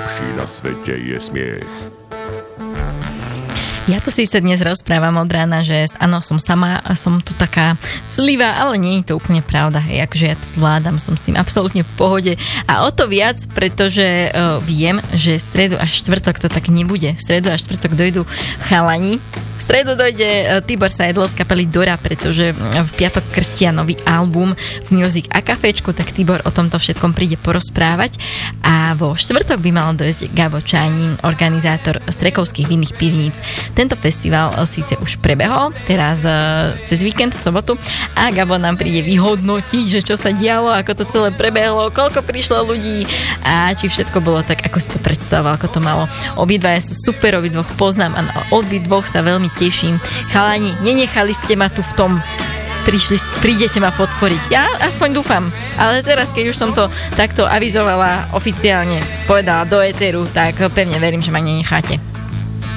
najlepší na svete je smiech. Ja tu síce dnes rozprávam od rána, že áno, som sama a som tu taká clivá, ale nie je to úplne pravda. Hej, akože ja to zvládam, som s tým absolútne v pohode. A o to viac, pretože viem, že stredu a štvrtok to tak nebude. V stredu a štvrtok dojdú chalani. V stredu dojde Tibor Sajdlo z kapely Dora, pretože v piatok krstia nový album v Music a kafečku, tak Tibor o tomto všetkom príde porozprávať. A vo štvrtok by mal dojsť Gabo Čánin, organizátor Strekovských vinných pivníc. Tento festival síce už prebehol, teraz cez víkend, sobotu, a Gabo nám príde vyhodnotiť, že čo sa dialo, ako to celé prebehlo, koľko prišlo ľudí a či všetko bolo tak, ako si to predstavoval, ako to malo. Obidvaja sú super, obidvoch poznám a obidvoch sa veľmi teším. Chalani, nenechali ste ma tu v tom, prídete ma podporiť. Ja aspoň dúfam, ale teraz, keď už som to takto avizovala oficiálne, povedala do éteru, tak pevne verím, že ma nenecháte.